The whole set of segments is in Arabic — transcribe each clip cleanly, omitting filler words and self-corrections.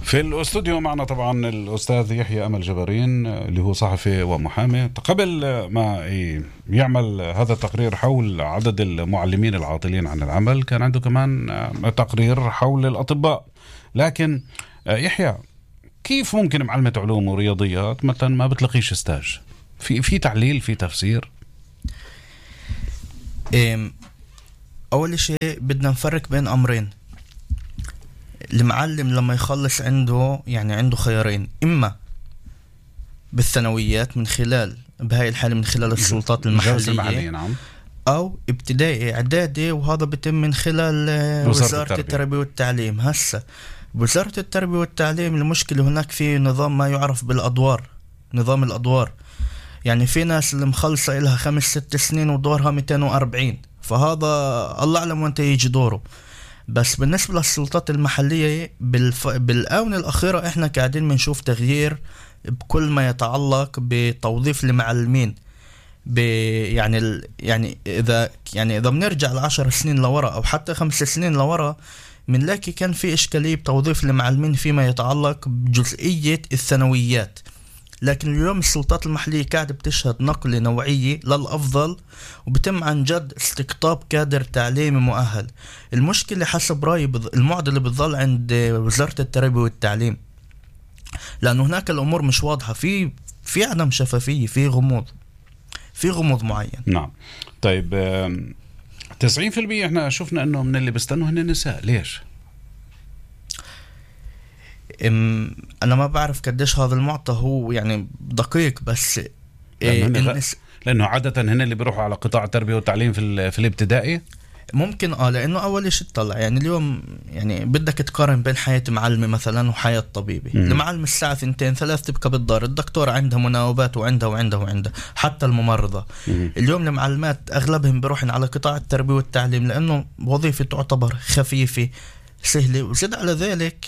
في الاستوديو معنا طبعا الأستاذ يحيى أمل جبارين اللي هو صحفي ومحامي. قبل ما يعمل هذا التقرير حول عدد المعلمين العاطلين عن العمل كان عنده كمان تقرير حول الأطباء. لكن يحيى، كيف ممكن معلمة علوم ورياضيات مثلا ما بتلاقيش ستاج؟ في تعليل، في تفسير؟ أول شيء بدنا نفرق بين أمرين. المعلم لما يخلص عنده خيارين: إما بالثانويات من خلال بهاي الحالة من خلال السلطات المحلية، نعم، أو ابتدائي إعدادي، وهذا بيتم من خلال وزارة التربية والتعليم. هسه وزارة التربية والتعليم المشكلة هناك في نظام ما يعرف بالأدوار، نظام الأدوار. يعني في ناس اللي مخلصة إلها 5-6 سنين ودورها 240، فهذا الله أعلم وانت يجي دوره. بس بالنسبة للسلطات المحلية بالآونة الأخيرة احنا قاعدين بنشوف تغيير بكل ما يتعلق بتوظيف المعلمين. يعني إذا بنرجع 10 سنين لورا أو حتى 5 سنين لورا بنلاقي كان في إشكالية بتوظيف المعلمين فيما يتعلق بجزئية الثانويات. لكن اليوم السلطات المحلية قاعدة بتشهد نقلة نوعية للأفضل، وبتم عن جد استقطاب كادر تعليمي مؤهل. المشكلة حسب رأيي المعضلة بتظل عند وزارة التربية والتعليم، لأنه هناك الأمور مش واضحة، في عدم شفافية، في غموض معين. نعم. طيب 90% احنا شفنا انه من اللي بيستنوا هن النساء، ليش؟ أنا ما بعرف قديش هذا المعطى هو يعني دقيق، بس لأنه عادة هن اللي بيروحوا على قطاع التربية والتعليم في الابتدائي. ممكن لأنه أول شيء تطلع يعني اليوم يعني بدك تقارن بين حياة معلمة مثلا وحياة طبيبي. المعلم الساعة 2-3 تبقى بالدار، الدكتور عندها مناوبات وعندها حتى الممرضة. اليوم المعلمات أغلبهم بيروحن على قطاع التربية والتعليم لأنه وظيفة تعتبر خفيفة سهلة، وزد على ذلك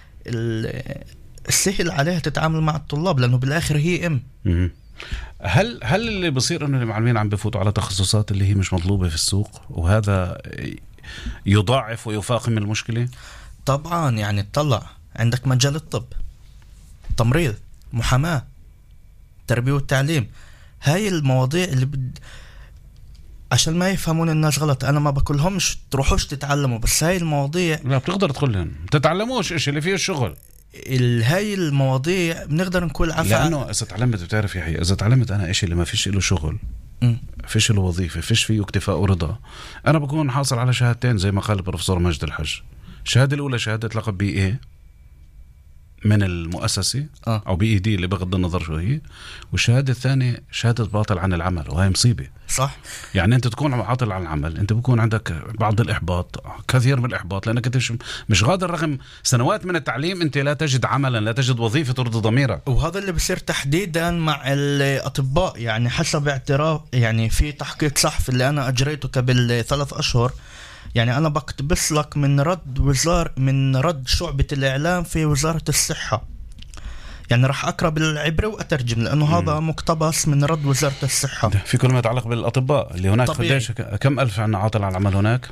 السهل عليها تتعامل مع الطلاب لأنه بالآخر هي هل اللي بصير انه المعلمين عم بفوتوا على تخصصات اللي هي مش مطلوبة في السوق، وهذا يضاعف ويفاقم المشكلة؟ طبعا. يعني تطلع عندك مجال الطب، تمريض، محاماة، تربية والتعليم. هاي المواضيع اللي عشان ما يفهمون الناس غلط، انا ما بقولهمش تروحوش تتعلموا، بس هاي المواضيع لا بتقدر تدخلهم تتعلموش إيش اللي فيه الشغل. هاي المواضيع بنقدر نقول لأنه إذا تعلمت، بتعرف يا حي، إذا تعلمت أنا إيش اللي ما فيش له شغل، فيش له وظيفة، فيش فيه اكتفاء ورضا، أنا بكون حاصل على شهادتين زي ما قال البروفيسور مجد الحج. الشهادة الأولى شهادة لقب BA من المؤسسة أو BED اللي بغض النظر شو هي، والشهادة الثانية شهادة باطل عن العمل، وهي مصيبة. صح. يعني أنت تكون عاطل عن العمل، أنت بكون عندك بعض الإحباط، كثير من الإحباط، لأنك أنت مش قادر رغم سنوات من التعليم أنت لا تجد عملا، لا تجد وظيفة ترضي ضميرك. وهذا اللي بصير تحديدا مع الأطباء. يعني حسب اعتراف، يعني في تحقيق صحفي اللي أنا أجريته قبل 3 أشهر، يعني أنا بقتبس لك من رد شعبة الإعلام في وزارة الصحة. يعني راح أقرأ بالعبري وأترجم لأنه هذا مقتبس من رد وزارة الصحة في كل ما يتعلق بالأطباء اللي هناك. قديش كم ألف عنا عاطل عن العمل هناك؟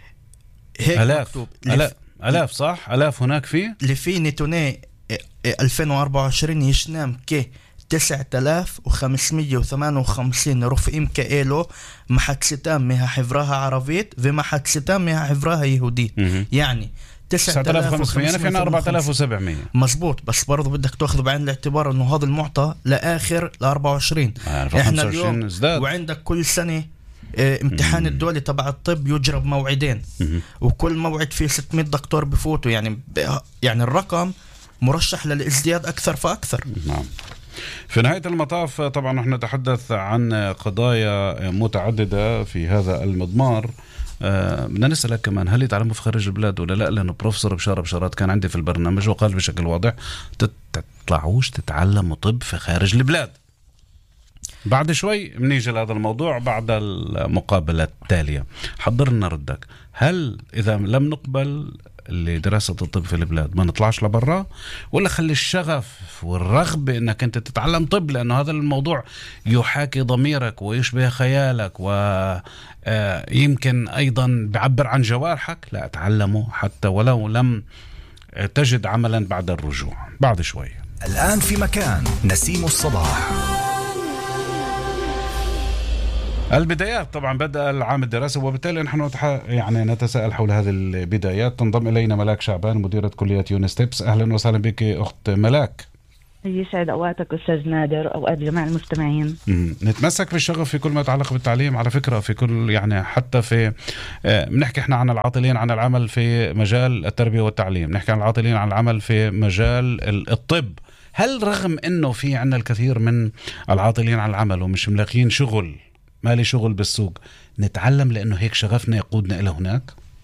آلاف صح؟ آلاف هناك فيه اللي في نتوني 2024 يشنام 9558 رفقين كإيلو محادثتان مها حفراها عربيت ومحادثتان مها حفراها يهوديت. يعني 9500 يعني 4700 مزبوط. بس برضو بدك تأخذ بعين الاعتبار انه هذا المعطى لآخر 24. احنا اليوم وعندك كل سنة امتحان الدولي تبع الطب يجرى بموعدين، وكل موعد فيه 600 دكتور بفوتوا. يعني الرقم مرشح للازدياد أكثر فأكثر. نعم. في نهاية المطاف طبعا نحن نتحدث عن قضايا متعددة في هذا المضمار. بدنا نسألك كمان، هل يتعلموا في خارج البلاد ولا لا؟ لأنه بروفيسور بشارات كان عندي في البرنامج وقال بشكل واضح تطلعوش تتعلموا طب في خارج البلاد. بعد شوي بنيجي لهذا الموضوع بعد المقابلة التالية. حضر لنا ردك. هل إذا لم نقبل لدراسة الطب في البلاد ما نطلعش لبرا، ولا خلي الشغف والرغبة انك انت تتعلم طب لانه هذا الموضوع يحاكي ضميرك ويشبه خيالك ويمكن ايضا بيعبر عن جوارحك؟ لا، اتعلمه حتى ولو لم تجد عملا بعد الرجوع؟ بعد شوي. الآن في مكان نسيم الصباح. البدايات طبعا بدأ العام الدراسي، وبالتالي نحن يعني نتساءل حول هذه البدايات. تنضم إلينا ملاك شعبان مديرة كلية يونستبس. أهلا وسهلا بك أخت ملاك. يسعد أوقاتك أستاذ نادر، أوقات جميع المستمعين. نتمسك بالشغف في كل ما يتعلق بالتعليم على فكرة، في كل يعني حتى في بنحكي احنا عن العاطلين عن العمل في مجال التربية والتعليم، نحكي عن العاطلين عن العمل في مجال الطب. هل رغم انه في عنا الكثير من العاطلين عن العمل ومش ملاقيين شغل، مالي شغل بالسوق، نتعلم لأنه هيك شغفنا يقودنا إلى هناك؟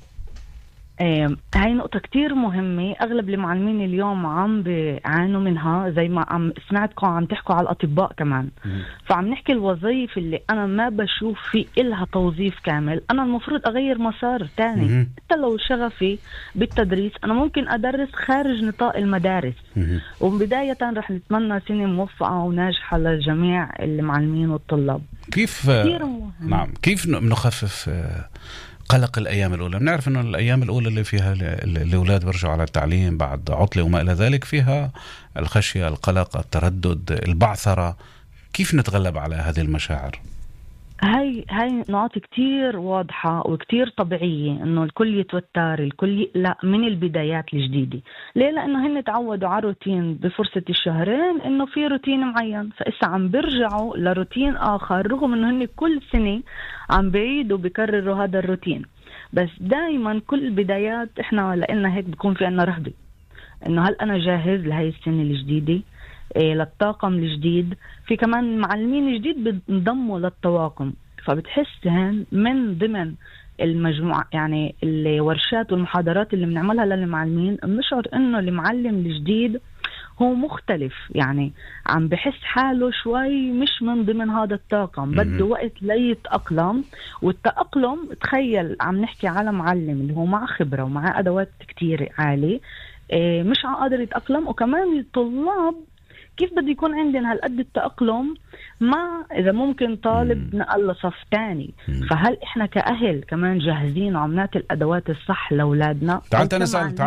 هاي نقطة كتير مهمة. أغلب المعلمين اليوم عم بيعانوا منها، زي ما عم سمعتكم عم تحكوا على الأطباء كمان. فعم نحكي الوظائف اللي أنا ما بشوف في إلها توظيف كامل، أنا المفروض أغير مسار تاني. حتى لو شغفي بالتدريس أنا ممكن أدرس خارج نطاق المدارس. وبداية رح نتمنى سنة موفقة وناجحة للجميع المعلمين والطلاب. كيف نعم كيف نخفف قلق الأيام الأولى؟ بنعرف أنه الأيام الأولى اللي فيها الأولاد برجعوا على التعليم بعد عطلة وما إلى ذلك فيها الخشية، القلق، التردد، البعثرة. كيف نتغلب على هذه المشاعر؟ هاي نقاط كتير واضحة وكتير طبيعية، انه الكل يتوتر، الكل يقلق من البدايات الجديدة. ليه؟ لانه هن تعودوا على روتين بفرصة الشهرين، انه في روتين معين، فإسا عم برجعوا لروتين اخر، رغم انه هن كل سنة عم بيعيدوا بيكرروا هذا الروتين. بس دايما كل البدايات احنا لقلنا هيك بكون في عنا رهبة، انه هل انا جاهز لهي السنة الجديدة، للطاقم الجديد. في كمان معلمين جديد بنضموا للطواقم، فبتحسهن من ضمن المجموعة، يعني الورشات والمحاضرات اللي بنعملها للمعلمين، بنشعر انه المعلم الجديد هو مختلف، يعني عم بحس حاله شوي مش من ضمن هذا الطاقم، بده وقت ليتأقلم. والتأقلم تخيل عم نحكي على معلم اللي هو مع خبرة ومع أدوات كتير عالية، مش قادر يتأقلم. وكمان الطلاب كيف بده يكون عندنا هالقد التأقلم مع إذا ممكن طالب نقل صف تاني؟ فهل إحنا كأهل كمان جاهزين وعم نعطي الأدوات الصح لأولادنا؟ تعال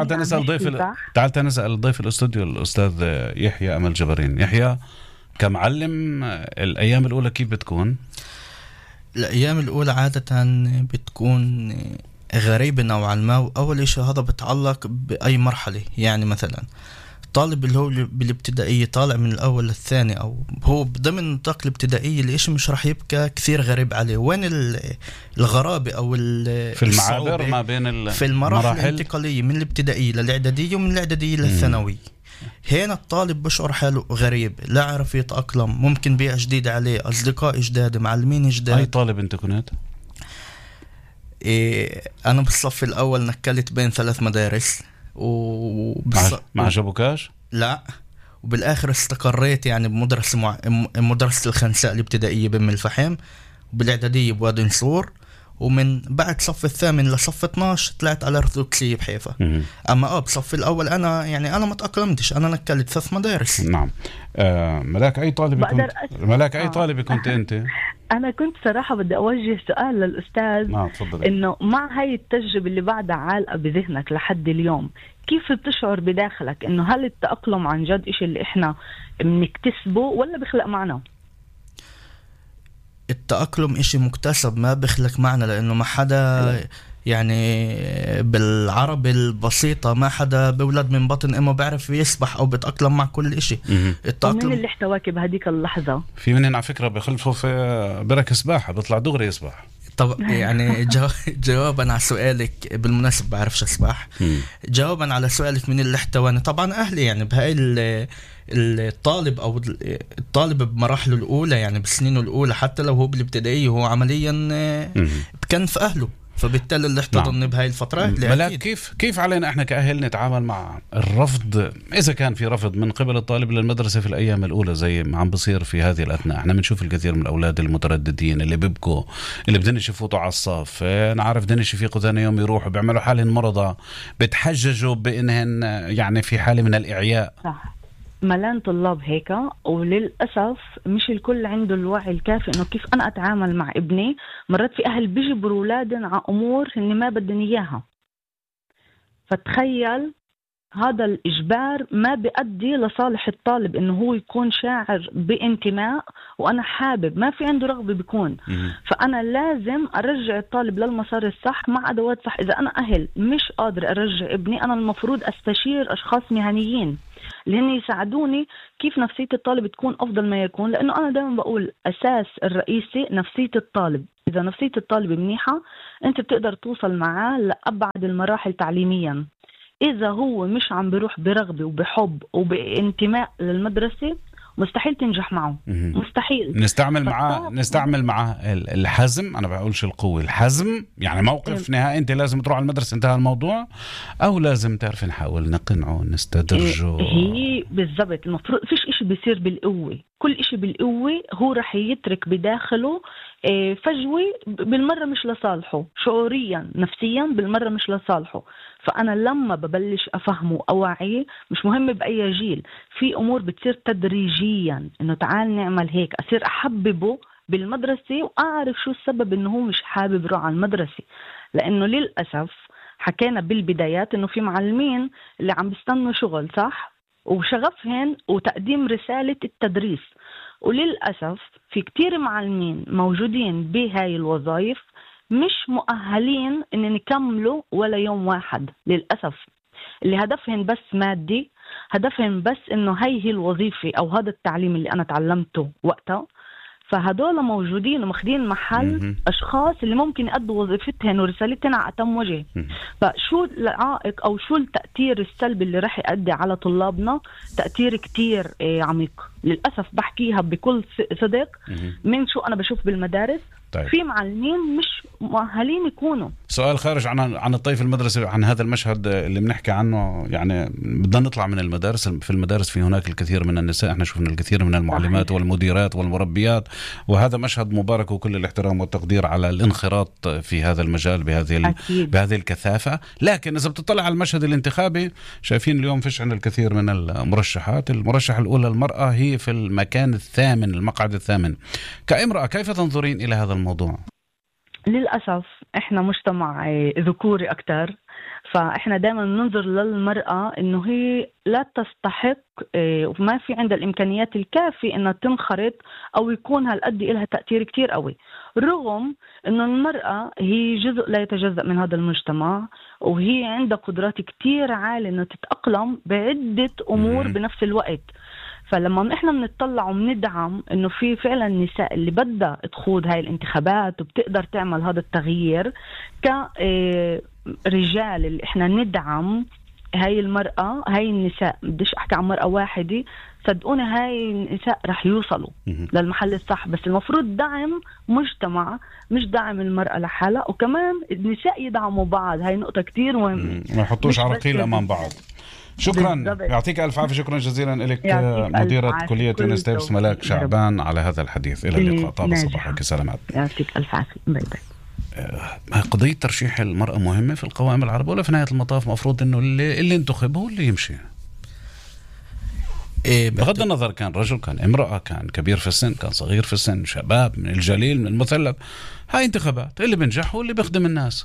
نسأل ضيف الاستوديو الأستاذ يحيى أمل جبرين. يحيى، كمعلم الأيام الأولى كيف بتكون؟ الأيام الأولى عادة بتكون غريبة نوعا ما. وأول شيء هذا بتعلق بأي مرحلة، يعني مثلا طالب اللي هو بالابتدائية طالع من الأول للثاني، أو هو ضمن نطاق الابتدائية، الإشي مش رح يبقى كثير غريب عليه. وين الغرابة أو في المعابر ما بين في المراحل الانتقالية من الابتدائية للإعدادية ومن الإعدادية للثانوية. هنا الطالب بشعر حاله غريب، لا عرف يتأقلم، ممكن بيئة جديدة عليه، أصدقاء جداد، معلمين جداد. أي طالب أنت كنت؟ أنا بالصف الأول نكلت بين 3 مدارس ما عجبوكاش؟ لا، وبالآخر استقريت يعني بمدرسة مدرسة الخنساء الابتدائية بأم الفحم، وبالإعدادية بوادي نصور، ومن بعد صف الثامن لصف 12 طلعت على أرثوذكسية بحيفا. أما بصف الأول أنا يعني أنا ما تأقلمتش، أنا نكلت 3 مدارس. نعم. ملاك أي طالب كنت؟ ملاك أي طالب كنت أنت؟ أنا كنت صراحة بدي أوجه سؤال للأستاذ. إنه مع هاي التجربة اللي بعدها عالقة بذهنك لحد اليوم، كيف بتشعر بداخلك إنه هل التأقلم عن جد إشي اللي إحنا بنكتسبه ولا بخلق معنا؟ التأقلم إشي مكتسب، ما بخلق معنا، لأنه ما حدا يعني بالعربي البسيطة ما حدا بولد من بطن إما بعرف يسبح أو بتأقلم مع كل إشي. التأقلم ومن اللي احتواك بهديك اللحظة؟ في منين على فكرة بخلفه في برك سباحة بيطلع دغري يسبح. طب يعني جوابا على سؤالك، بالمناسبة بعرفش أسبح. جوابا على سؤالك من اللي احتواني، طبعا أهلي يعني بهاي الطالب أو الطالب بمراحله الأولى، يعني بسنينه الأولى، حتى لو هو بالابتدائية هو عمليا بكنف أهله، فبالتالي اللي احتضن بهاي الفترات. ملاك، كيف علينا احنا كأهل نتعامل مع الرفض، اذا كان في رفض من قبل الطالب للمدرسة في الايام الاولى زي ما عم بصير في هذه الاثناء؟ احنا بنشوف الكثير من الاولاد المترددين اللي بيبكوا، اللي بدنش يفوتوا على الصف، نعرف بدنش يفيقوا ثاني يوم يروحوا، بيعملوا حالهم مرضى، بتحججوا بانهن يعني في حالة من الاعياء. صح، ملان طلاب هيك، وللأسف مش الكل عنده الوعي الكافي إنه كيف أنا أتعامل مع ابني. مرات في أهل بيجبروا أولادهم على أمور هن ما بدهم إياها. فتخيل هذا الإجبار ما بيؤدي لصالح الطالب إنه هو يكون شاعر بانتماء وأنا حابب، ما في عنده رغبة بيكون. فأنا لازم أرجع الطالب للمسار الصح مع أدوات صح. إذا أنا أهل مش قادر أرجع ابني، أنا المفروض أستشير أشخاص مهنيين اللي هن يساعدوني كيف نفسية الطالب تكون أفضل ما يكون. لأنه أنا دائما بقول أساس الرئيسي نفسية الطالب. إذا نفسية الطالب منيحة أنت بتقدر توصل معاه لأبعد المراحل تعليميا. إذا هو مش عم بيروح برغبة وبحب وبانتماء للمدرسة مستحيل تنجح معه. مستحيل. نستعمل معه الحزم. أنا بقولش القوة، الحزم يعني موقف نهائي، أنت لازم تروح على المدرسة انتهى الموضوع، أو لازم تعرف نحاول نقنعه نستدرجه. هي بالضبط. المفروض فيش إشي بيصير بالقوة. كل إشي بالقوة هو رح يترك بداخله فجوة بالمرة مش لصالحه، شعوريا نفسيا بالمرة مش لصالحه. فأنا لما ببلش أفهمه أوعيه، مش مهم بأي جيل، في أمور بتصير تدريجيا، إنه تعال نعمل هيك، أصير أحببه بالمدرسة وأعرف شو السبب إنه هو مش حابب يروح على المدرسة. لأنه للأسف حكينا بالبدايات إنه في معلمين اللي عم بيستنوا شغل صح وشغفهن وتقديم رسالة التدريس، وللأسف في كتير معلمين موجودين بهاي الوظائف مش مؤهلين إن نكملوا ولا يوم واحد للأسف. اللي هدفهم بس مادي، هدفهم بس إنه هي الوظيفة أو هذا التعليم اللي أنا تعلمته وقتها. فهدول موجودين ومخدين محل أشخاص اللي ممكن يقضوا وظيفتهم ورسالتهم على أتم وجه. فشو العائق أو شو التأثير السلبي اللي رح يؤدي على طلابنا؟ تأثير كتير عميق للأسف. بحكيها بكل صدق من شو أنا بشوف بالمدارس. طيب. في معلمين مش مؤهلين يكونوا. سؤال خارج عن الطيف المدرسي، عن هذا المشهد اللي بنحكي عنه، يعني بدنا نطلع من المدارس. في المدارس في هناك الكثير من النساء، احنا شفنا الكثير من المعلمات والمديرات والمربيات، وهذا مشهد مبارك وكل الاحترام والتقدير على الانخراط في هذا المجال بهذه الكثافة. لكن إذا بتطلع على المشهد الانتخابي، شايفين اليوم فيش عندنا الكثير من المرشحات. المرشح الأولى المرأة هي في المكان الثامن، المقعد الثامن. كامرأة كيف تنظرين إلى هذا الموضوع؟ للأسف إحنا مجتمع ذكوري أكتر، فإحنا دائما ننظر للمرأة إنه هي لا تستحق وما في عندها الإمكانيات الكافية إنها تنخرط أو يكون هالقد إلها تأثير كتير قوي، رغم إنه المرأة هي جزء لا يتجزأ من هذا المجتمع، وهي عندها قدرات كتير عالية إنه تتأقلم بعدة أمور بنفس الوقت. فلما احنا بنطلع وبندعم انه في فعلا نساء اللي بدها تخوض هاي الانتخابات وبتقدر تعمل هذا التغيير، كرجال اللي احنا ندعم هاي المرأة، هاي النساء، بديش احكي عن مرأة واحدة، صدقوني هاي النساء رح يوصلوا للمحل الصح. بس المفروض دعم مجتمع، مش دعم المرأة لحالها، وكمان النساء يدعموا بعض. هاي نقطة كتير مهمة، ما يحطوش عراقيل امام بعض. شكرا، يعطيك ألف عافية. شكرا جزيلا لك مديرة كلية يونستيبس ملاك شعبان على هذا الحديث. إلى اللقاء، طاب صباحك، سلامات. يعطيك ألف عافية. باي باي. قضية ترشيح المرأة مهمة في القوائم العربية، ولا في نهاية المطاف مفروض إنه اللي انتخب هو اللي يمشي؟ بغض النظر كان رجل كان امرأة، كان كبير في السن كان صغير في السن، شباب من الجليل من المثلب، هاي انتخابات، اللي بنجح هو اللي بيخدم الناس.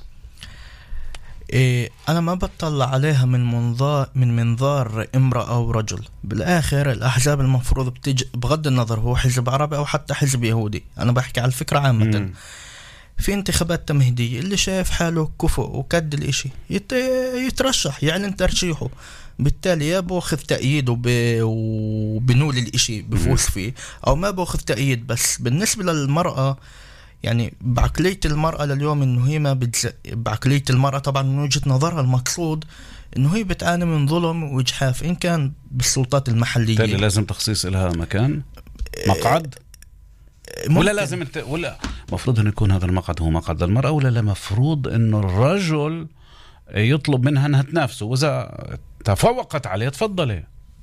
أنا ما بطلع عليها من منظار امرأة أو رجل. بالآخر الأحزاب المفروض بتيجي، بغض النظر هو حزب عربي أو حتى حزب يهودي، أنا بحكي على الفكرة عامة. في انتخابات تمهيدية، اللي شايف حاله كفؤ وكد الإشي يترشح، يعلن ترشيحه، بالتالي يا بأخذ تأييد وبنول الإشي بفوز فيه، أو ما بأخذ تأييد. بس بالنسبة للمرأة، يعني بعقلية المرأة لليوم إنه هي ما بعقلية المرأة طبعا من وجهة نظرها المقصود إنه هي بتعاني من ظلم وإجحاف، إن كان بالسلطات المحلية. بالتالي لازم تخصيص لها مكان، مقعد، ولا لازم ولا مفروض إنه يكون هذا المقعد هو مقعد المرأة، ولا لا مفروض إنه الرجل يطلب منها أنها تنافسه، وإذا تفوقت عليه تفضلي.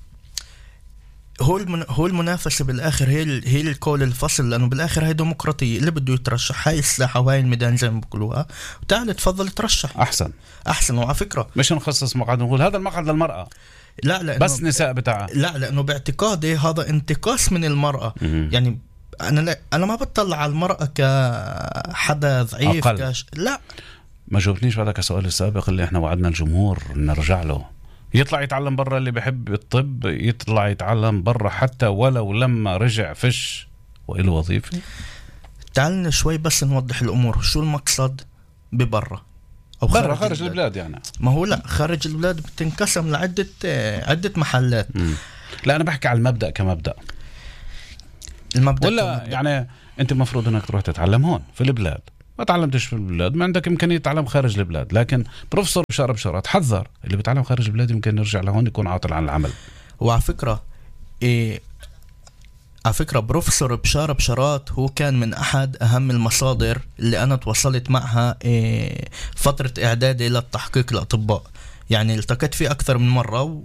هو المنافسة بالآخر هي الكول الفصل، لأنه بالآخر هي ديمقراطية، اللي بده يترشح هاي الساحة وهاي الميدان زي ما بقولوها، وتعال تفضل ترشح. أحسن. وعلى فكرة مش نخصص مقعد نقول هذا المقعد للمرأة، لا بس نساء بتاعها، لا، لأنه باعتقادي هذا انتقاص من المرأة. يعني أنا ما بطلع على المرأة كحدا ضعيف لا. ما جاوبتنيش بعدك السؤال السابق اللي احنا وعدنا الجمهور نرجع له. يطلع يتعلم برا، اللي بحب الطب يطلع يتعلم برا حتى ولو لما رجع فش وإله وظيفة. تعالنا شوي بس نوضح الأمور. شو المقصد ببرا أو خارج البلاد؟ يعني ما هو لا، خارج البلاد بتنقسم لعدة عدة محلات. لا أنا بحكي على المبدأ كمبدأ. المبدأ ولا كمبدأ. يعني أنت المفروض أنك تروح تتعلم هون في البلاد، ما تعلمتش في البلاد ما عندك إمكانية تتعلم خارج البلاد. لكن بروفيسور بشارة تحذر اللي بيتعلم خارج البلاد يمكن يرجع لهون يكون عاطل عن العمل. وعلى فكرة على فكرة بروفيسور بشارات هو كان من أحد أهم المصادر اللي أنا تواصلت معها فترة إعدادي للتحقيق الأطباء. يعني التقيت فيه أكثر من مرة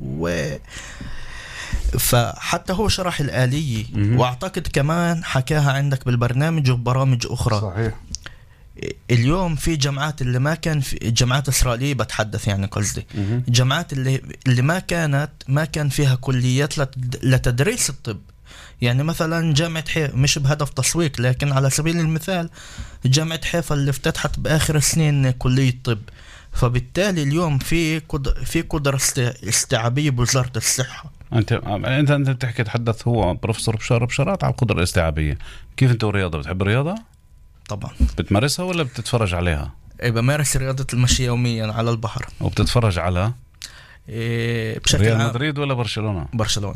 فحتى هو شرح الآلية، وأعتقد كمان حكاها عندك بالبرنامج وبرامج أخرى. صحيح. اليوم في جامعات اللي ما كان في جامعات إسرائيلية بتحدث، يعني قصدي جامعات اللي ما كان فيها كليات لتدريس الطب. يعني مثلا جامعة حيفا، مش بهدف تسويق لكن على سبيل المثال جامعة حيفا اللي افتتحت بآخر سنين كلية طب. فبالتالي اليوم في قدرة استيعابية بوزارة الصحة. انت بتحكي تحدث هو بروفيسور بشارات على القدرة الاستيعابية. كيف انت والرياضة؟ بتحب الرياضة؟ طبعا. بتمارسها ولا بتتفرج عليها؟ بمارس رياضة المشي يوميا على البحر. وبتتفرج على بشكل ريال عام مدريد ولا برشلونة؟ برشلونة.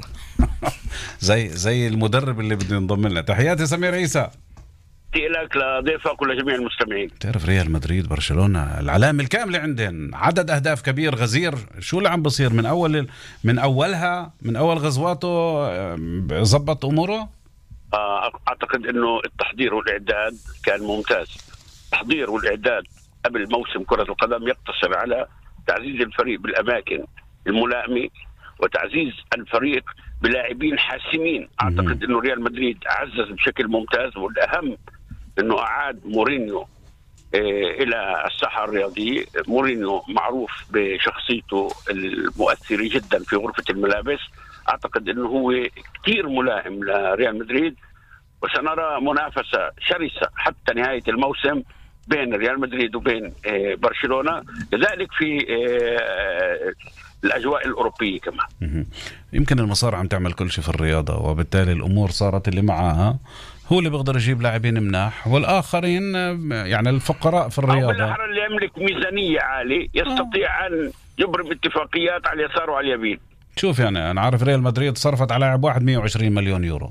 زي المدرب اللي بده ينضم لنا. تحياتي سمير عيسى لك لضيفك ولجميع المستمعين. تعرف ريال مدريد برشلونة العلامة الكاملة عندهم، عدد أهداف كبير غزير. شو اللي عم بصير من أول غزواته زبط أموره؟ أعتقد أنه التحضير والإعداد كان ممتاز. التحضير والإعداد قبل موسم كرة القدم يقتصر على تعزيز الفريق بالأماكن الملائمة وتعزيز الفريق بلاعبين حاسمين. أعتقد أنه ريال مدريد عزز بشكل ممتاز، والأهم أنه أعاد مورينيو إلى الساحة الرياضية. مورينيو معروف بشخصيته المؤثرة جدا في غرفة الملابس. أعتقد أنه هو كتير ملائم لريال مدريد، وسنرى منافسة شرسة حتى نهاية الموسم بين ريال مدريد وبين برشلونة، لذلك في الأجواء الأوروبية كمان. يمكن المصارعة عم تعمل كل شيء في الرياضة، وبالتالي الأمور صارت اللي معها هو اللي بيقدر يجيب لاعبين مناح، والآخرين يعني الفقراء في الرياضة. بالأحرى اللي يملك ميزانية عالية يستطيع أن يبرم اتفاقيات على اليسار وعلى اليمين. شوف يعني أنا عارف ريال مدريد صرفت على لاعب واحد 120 مليون يورو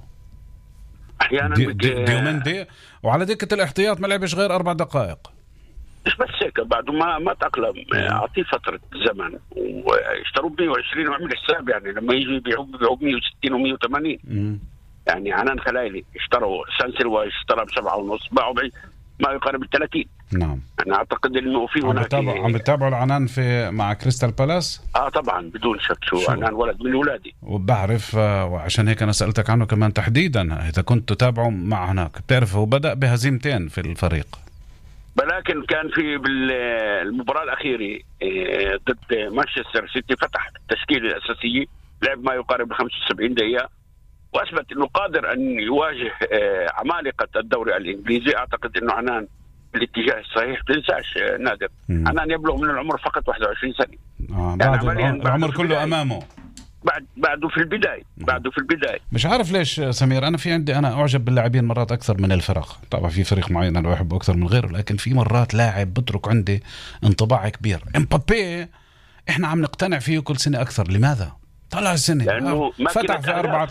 أحيانا ديومندي، وعلى دكة الاحتياط ما لعبش غير 4 دقائق. مش بس هيك، بعده ما تأقلم. أعطيه فترة زمن، واشتروا ب 120 وعمل حساب يعني لما يجي يبيعوا 160 و180. يعني عنان خلايلي اشتروا سانسيروا اشترى ب7.5 باعوا ما يقارب 30. نعم. أنا أعتقد إنه في هناك عم بتابعوا العنان مع كريستال بالاس. طبعا بدون شك. شو عنان ولد من ولادي وبعرف، وعشان هيك أنا سألتك عنه كمان تحديدا إذا كنت تتابعه مع هناك. بتعرف هو بدأ بهزيمتين في الفريق، ولكن كان في بالمباراة الأخيرة ضد مانشستر سيتي فتح التشكيلة الأساسية، لعب ما يقارب 75 دقيقة، وأثبت أنه قادر أن يواجه عمالقة الدوري الإنجليزي. أعتقد أنه عنان الاتجاه الصحيح. تنساش نادر، عنان يبلغ من العمر فقط 21 سنة. بعد العمر كله أمامه. بعده في البداية. مش عارف ليش سمير، أنا أعجب باللاعبين مرات أكثر من الفرق. طبعا في فريق معين أنا بحبه أكثر من غيره، لكن في مرات لاعب بترك عندي انطباع كبير. امبابي إحنا عم نقتنع فيه كل سنة أكثر. لماذا؟ طلع السنة لأنه فتح في 4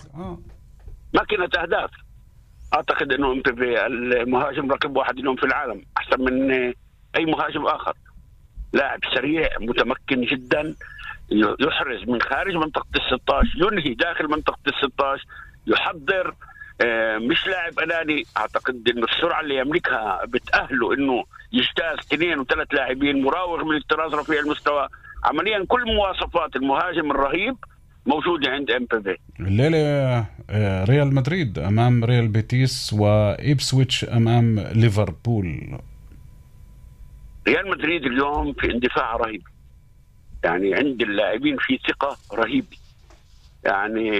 ماكينة أهداف. أعتقد أنه امبابي المهاجم رقم 1 اليوم في العالم، أحسن من أي مهاجم آخر. لاعب سريع متمكن جدا، يحرز من خارج منطقة ال16، ينهي داخل منطقة ال16، يحضر. مش لاعب أناني. أعتقد أنه السرعة اللي يملكها بتأهله أنه يجتاز 2 و3 لاعبين، مراوغ من الطراز رفيع المستوى. عمليا كل مواصفات المهاجم الرهيب موجودة عند امبابي. الليلة ريال مدريد أمام ريال بيتيس، وإبسويتش أمام ليفربول. ريال مدريد اليوم في اندفاع رهيب، يعني عند اللاعبين في ثقة رهيبة. يعني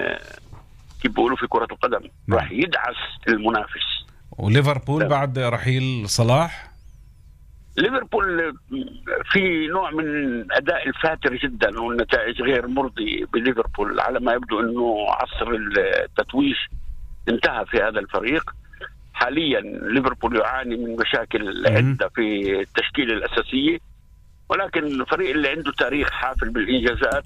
كيف بيقولوا في كرة القدم راح يدعس المنافس. وليفربول بعد رحيل صلاح ليفربول في نوع من أداء الفاتر جدا والنتائج غير مرضي بليفربول. على ما يبدو أنه عصر التتويج انتهى في هذا الفريق. حاليا ليفربول يعاني من مشاكل عدة في التشكيلة الأساسية، ولكن الفريق اللي عنده تاريخ حافل بالإنجازات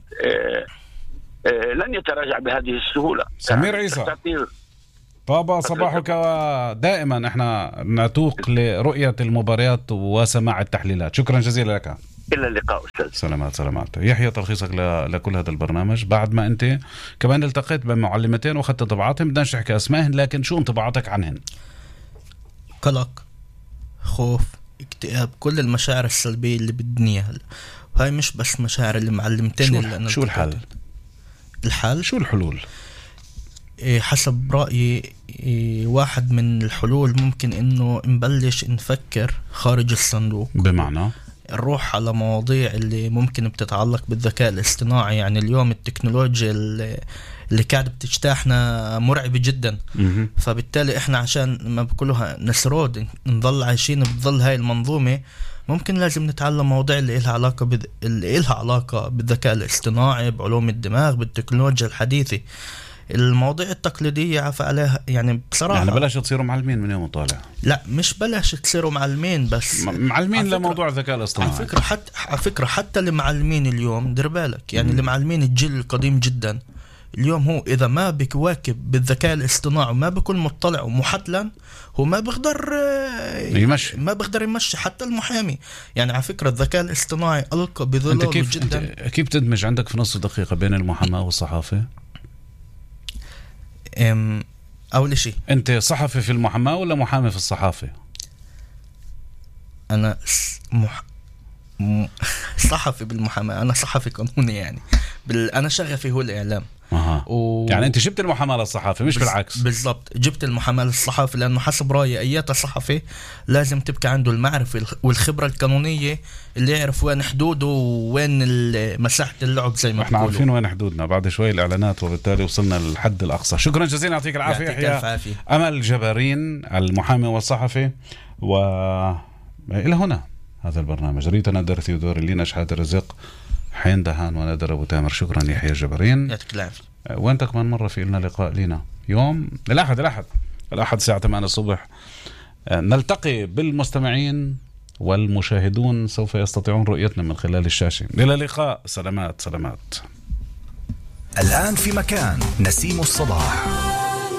لن يتراجع بهذه السهولة. سمير عيسى، طابا صباحك. دائما احنا نتوق لرؤية المباريات وسماع التحليلات. شكرا جزيلا لك. إلى اللقاء أستاذ. سلامات. يحيى تلخيصك لكل هذا البرنامج بعد ما أنت كمان التقيت بمعلمتين وأخذت انطباعاتهم. بدنا نحكي أسمائهن، لكن شو انطباعاتك عنهن؟ قلق، خوف، اكتئاب، كل المشاعر السلبية اللي بالدنيا هلا. وهي مش بس مشاعر اللي معلمتين. شو الحل؟ شو الحلول؟ حسب رأيي واحد من الحلول ممكن إنه نبلش نفكر خارج الصندوق، بمعنى نروح على مواضيع اللي ممكن بتتعلق بالذكاء الاصطناعي. يعني اليوم التكنولوجيا اللي قاعدة بتجتاحنا مرعبة جدا. فبالتالي احنا عشان ما بقولها نسرود نظل عايشين بظل هاي المنظومة، ممكن لازم نتعلم مواضيع اللي إلها علاقة بالذكاء الاصطناعي، بعلوم الدماغ، بالتكنولوجيا الحديثة. المواضيع التقليدية عفى عليها يعني بصراحة. يعني بلاش تصيروا معلمين من يوم طالع. لا مش بلاش تصيروا معلمين، بس معلمين لموضوع الذكاء الاصطناعي. على فكرة حتى اللي معلمين اليوم دير بالك، يعني اللي معلمين الجيل القديم جدا اليوم، هو إذا ما بيواكب بالذكاء الاصطناعي وما بيكون مطلع ومحتلا، هو ما بيقدر يمشي حتى المحامي. يعني على فكرة الذكاء الاصطناعي ألقى بظلاله جدا. كيف تدمج عندك في نص دقيقة بين المحاماة والصحافة؟ أول شيء، أنت صحفي في المحاماة ولا محامي في الصحافة؟ أنا صحفي بالمحاماة. أنا صحفي قانوني يعني أنا شغفي هو الإعلام. يعني أنت جبت المحاماة للصحافة مش بالعكس؟ بالضبط، جبت المحاماة للصحافة، لأنه حسب رأيي أيات صحفي لازم تبقى عنده المعرفة والخبرة القانونية اللي يعرف وين حدوده وين مساحة اللعب زي ما احنا عارفين وين حدودنا. بعد شوي الإعلانات وبالتالي وصلنا للحد الأقصى. شكرا جزيلا، يعطيك العافية. يعطيك أمل جبارين المحامي والصحفي. وإلى هنا هذا البرنامج. ريتا نادر ثيودور، لينا شحات الرزق، حين دهان ونادر أبو تامر. شكرا يحيى جبارين. يعطيك العافية. وانت كمان مرة في لنا لقاء لنا يوم الأحد الساعة 8 الصبح. نلتقي بالمستمعين والمشاهدون، سوف يستطيعون رؤيتنا من خلال الشاشة. إلى اللقاء. سلامات. الآن في مكان نسيم الصباح.